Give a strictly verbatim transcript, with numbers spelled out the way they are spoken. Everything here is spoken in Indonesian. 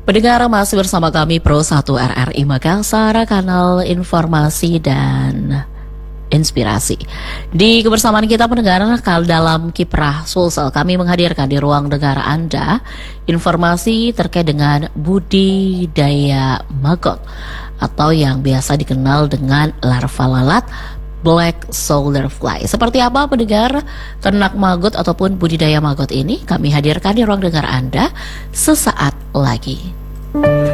Pendengar masih bersama kami Pro satu R R I Makassar, kanal informasi dan inspirasi. Di kebersamaan kita pendengar kal dalam Kiprah Sulsel, kami menghadirkan di ruang dengar Anda informasi terkait dengan budidaya maggot atau yang biasa dikenal dengan larva lalat Black Soldier Fly. Seperti apa pendengar ternak maggot ataupun budidaya maggot ini? Kami hadirkan di ruang dengar Anda sesaat lagi.